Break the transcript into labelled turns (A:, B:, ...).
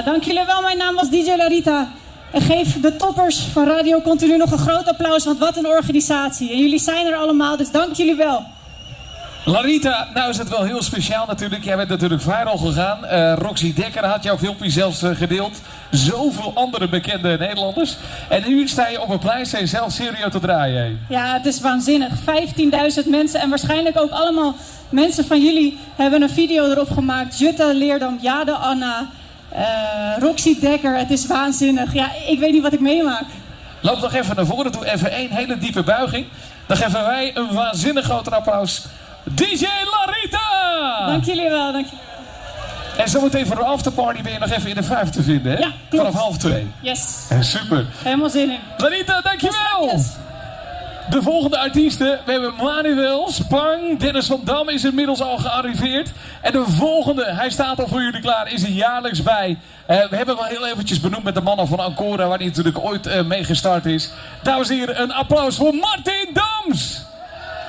A: Ja, dank jullie wel. Mijn naam was DJ Larita. En geef de toppers van Radio Continu nog een groot applaus, want wat een organisatie. En jullie zijn er allemaal, dus dank jullie wel.
B: Larita, nou is het wel heel speciaal natuurlijk. Jij bent natuurlijk viral gegaan. Roxy Dekker had jouw filmpje zelfs gedeeld. Zoveel andere bekende Nederlanders. En nu sta je op een plein, sta je zelf stereo te draaien.
A: Ja, het is waanzinnig. 15.000 mensen en waarschijnlijk ook allemaal mensen van jullie hebben een video erop gemaakt. Jutta Leerdam, Jade Anna, Roxy Dekker. Het is waanzinnig. Ja, ik weet niet wat ik meemaak.
B: Loop nog even naar voren toe. Even één hele diepe buiging. Dan geven wij een waanzinnig groter applaus. DJ Larita!
A: Dank jullie wel, dank jullie wel.
B: En zometeen voor de afterparty ben je nog even in de 5 te vinden, hè?
A: Ja, klopt.
B: Vanaf 1:30.
A: Yes.
B: Super.
A: Helemaal zin in.
B: Larita, dankjewel!
A: Yes.
B: De volgende artiesten, we hebben Manuel, Spang, Dennis van Dam is inmiddels al gearriveerd. En de volgende, hij staat al voor jullie klaar, is er jaarlijks bij. We hebben wel heel eventjes benoemd met de mannen van Ancora, waar hij natuurlijk ooit mee gestart is. Dames en heren, een applaus voor Martin Dams!